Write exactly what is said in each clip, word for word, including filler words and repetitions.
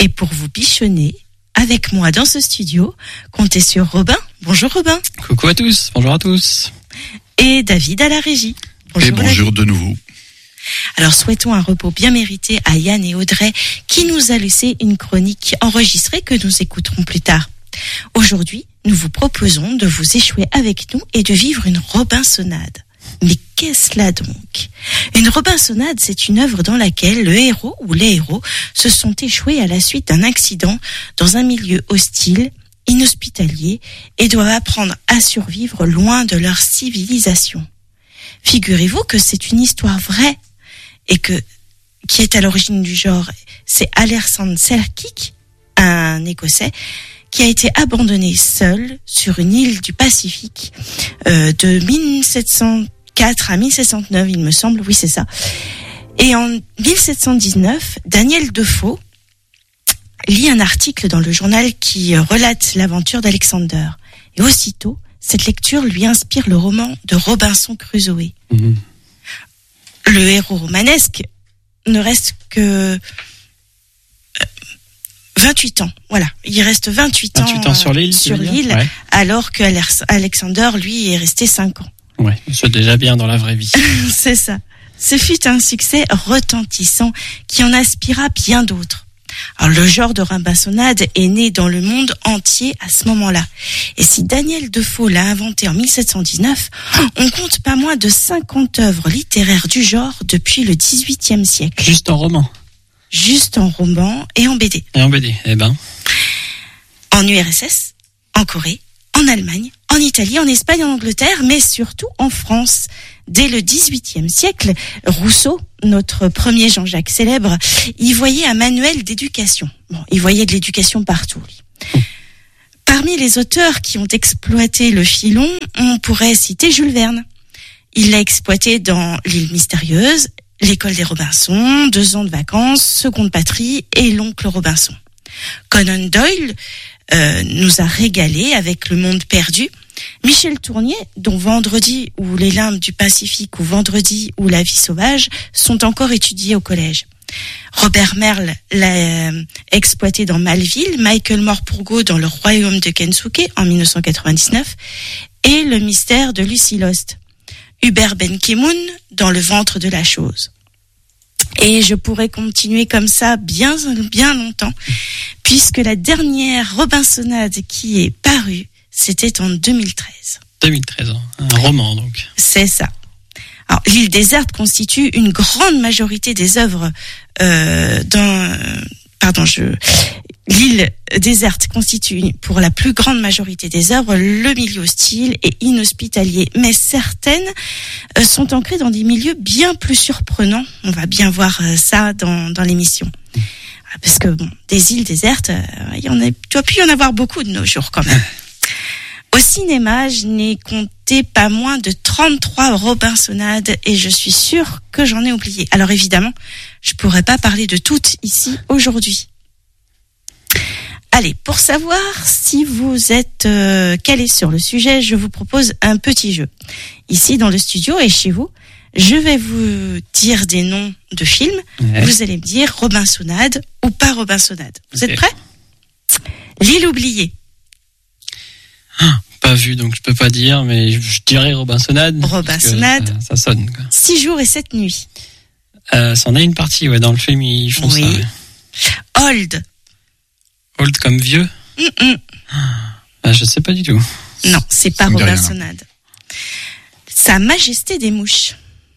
Et pour vous bichonner, avec moi dans ce studio, comptez sur Robin. Bonjour Robin. Coucou à tous, bonjour à tous. Et David à la régie. Bonjour, et bonjour de nouveau. Alors souhaitons un repos bien mérité à Yann et Audrey qui nous a laissé une chronique enregistrée que nous écouterons plus tard. Aujourd'hui, nous vous proposons de vous échouer avec nous et de vivre une Robinsonade. Mais qu'est-ce là donc ? Une Robinsonade, c'est une œuvre dans laquelle le héros ou les héros se sont échoués à la suite d'un accident dans un milieu hostile, inhospitalier et doivent apprendre à survivre loin de leur civilisation. Figurez-vous que c'est une histoire vraie et que qui est à l'origine du genre. C'est Alexander Selkirk, un Écossais, qui a été abandonné seul sur une île du Pacifique euh, de mille sept cent quatre à mille sept cent neuf, il me semble, oui c'est ça. Et en mille sept cent dix-neuf, Daniel Defoe lit un article dans le journal qui relate l'aventure d'Alexander. Et aussitôt, cette lecture lui inspire le roman de Robinson Crusoe. Mmh. Le héros romanesque ne reste que vingt-huit ans, voilà. Il reste vingt-huit ans, vingt-huit ans sur l'île, sur l'île ouais. Alors que Alexander, lui, est resté cinq ans. Ouais, c'est déjà bien dans la vraie vie. C'est ça. Ce fut un succès retentissant qui en inspira bien d'autres. Alors, le genre de Robinsonade est né dans le monde entier à ce moment-là. Et si Daniel Defoe l'a inventé en mille sept cent dix-neuf, on compte pas moins de cinquante œuvres littéraires du genre depuis le dix-huitième siècle. Juste en roman. Juste en roman et en B D. Et en B D, eh ben. En U R S S, en Corée, en Allemagne, en Italie, en Espagne, en Angleterre, mais surtout en France. Dès le dix-huitième siècle, Rousseau, notre premier Jean-Jacques célèbre, y voyait un manuel d'éducation. Bon, il voyait de l'éducation partout, lui. Parmi les auteurs qui ont exploité le filon, on pourrait citer Jules Verne. Il l'a exploité dans L'île mystérieuse, L'école des Robinson, Deux ans de vacances, Seconde patrie et L'oncle Robinson. Conan Doyle euh, nous a régalé avec Le monde perdu. Michel Tournier, dont Vendredi ou Les limbes du Pacifique ou Vendredi ou La vie sauvage sont encore étudiés au collège. Robert Merle l'a euh, exploité dans Malville, Michael Morpurgo dans Le royaume de Kensuke en dix-neuf cent quatre-vingt-dix-neuf et Le mystère de Lucy Lost. Hubert Ben-Kimoun dans Le ventre de la chose. Et je pourrais continuer comme ça bien, bien longtemps, puisque la dernière Robinsonade qui est parue, c'était en deux mille treize. deux mille treize, un roman donc. C'est ça. Alors, l'île déserte constitue une grande majorité des œuvres euh, dans... Pardon, je... L'île déserte constitue pour la plus grande majorité des œuvres le milieu hostile et inhospitalier. Mais certaines euh, sont ancrées dans des milieux bien plus surprenants. On va bien voir euh, ça dans, dans l'émission. Parce que bon, des îles désertes, euh, il y en a, il doit plus y en avoir beaucoup de nos jours quand même. Au cinéma, je n'ai compté pas moins de trente-trois Robinsonades et je suis sûre que j'en ai oublié. Alors évidemment, je pourrais pas parler de toutes ici aujourd'hui. Allez, pour savoir si vous êtes euh, calé sur le sujet, je vous propose un petit jeu. Ici, dans le studio et chez vous, je vais vous dire des noms de films. Ouais. Vous allez me dire Robinsonade ou pas Robinsonade. Vous okay. êtes prêts ? L'île oubliée. Ah, pas vu, donc je peux pas dire, mais je dirais Robinsonade. Robinsonade. Ça, ça sonne, quoi. Six jours et sept nuits. Euh, c'en est une partie, ouais, dans le film, ils font oui. ça. Ouais. Old. Old comme vieux Mm-mm. Ah, je sais pas du tout. Non, c'est pas Robinsonade. Sa Majesté des mouches.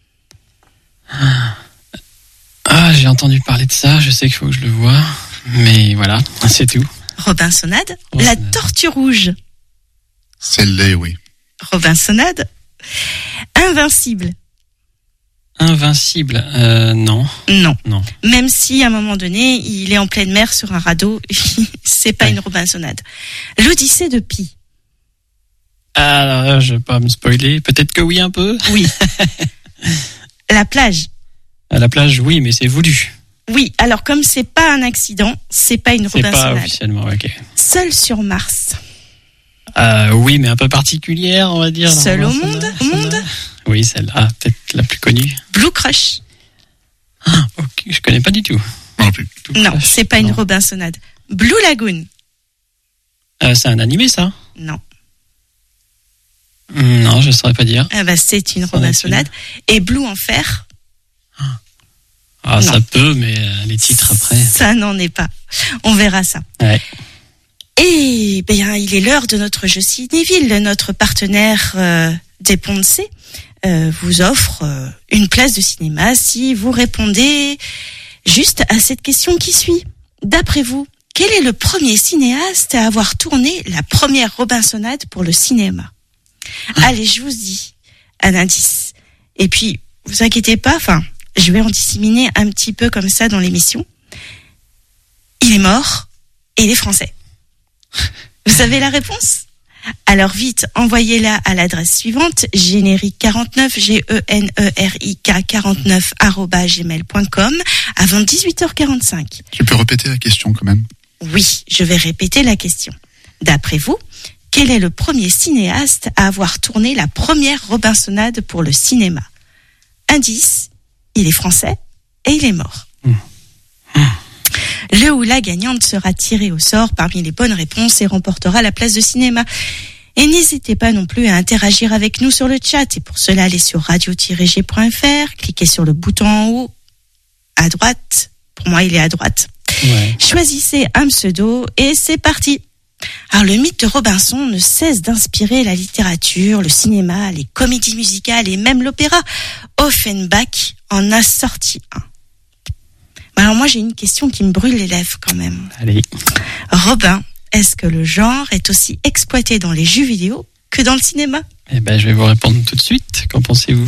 Ah, j'ai entendu parler de ça, je sais qu'il faut que je le voie, mais voilà, c'est tout. Robinsonade. Robinsonade. La Tortue Rouge. Celle-là, oui. Robinsonade. Invincible. Invincible, euh, non. Non. Non. Même si, à un moment donné, il est en pleine mer sur un radeau, c'est pas ouais. une Robinsonade. L'Odyssée de Pi. Ah, là, je vais pas me spoiler. Peut-être que oui, un peu. Oui. La plage. À la plage, oui, mais c'est voulu. Oui, alors comme c'est pas un accident, c'est pas une Robinsonade. C'est pas officiellement, ok. Seul sur Mars. Euh, oui, mais un peu particulière, on va dire. Seul au monde, au monde. Oui, celle-là, peut-être la plus connue. Blue Crush. Ah, ok, je connais pas du tout. Non plus. Tout Non, Flash. c'est pas une Non. Robinsonade. Blue Lagoon. Euh, c'est un animé, ça? Non. Hum, Non, je saurais pas dire. Ah bah, c'est une Ça en Robinsonade. Et Blue Enfer. Ah, Non. ça peut, mais euh, les titres après. Ça n'en est pas. On verra ça. Ouais. Et bien, il est l'heure de notre jeu Cinéville. Notre partenaire euh, des Ponts de C euh, vous offre euh, une place de cinéma si vous répondez juste à cette question qui suit. D'après vous, quel est le premier cinéaste à avoir tourné la première Robinsonade pour le cinéma? Allez, je vous dis un indice. Et puis, vous inquiétez pas, enfin, je vais en disséminer un petit peu comme ça dans l'émission. Il est mort et il est français. Vous savez la réponse? Alors vite, envoyez-la à l'adresse suivante, générique quarante-neuf, G E N E R I K quarante-neuf, arobase gmail point com, avant dix-huit heures quarante-cinq. Tu peux répéter la question quand même? Oui, je vais répéter la question. D'après vous, quel est le premier cinéaste à avoir tourné la première Robinsonade pour le cinéma? Indice, il est français et il est mort. Mmh. Mmh. Le ou la gagnante sera tirée au sort parmi les bonnes réponses et remportera la place de cinéma. Et n'hésitez pas non plus à interagir avec nous sur le chat. Et pour cela, allez sur radio tiret g point f r, cliquez sur le bouton en haut, à droite. Pour moi, il est à droite. Ouais. Choisissez un pseudo et c'est parti. Alors, le mythe de Robinson ne cesse d'inspirer la littérature, le cinéma, les comédies musicales et même l'opéra. Offenbach en a sorti un. Alors moi, j'ai une question qui me brûle les lèvres quand même. Allez. Robin, est-ce que le genre est aussi exploité dans les jeux vidéo que dans le cinéma? Eh ben, je vais vous répondre tout de suite. Qu'en pensez-vous?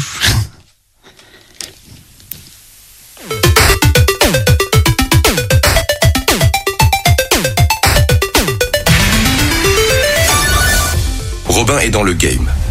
Robin est dans le game.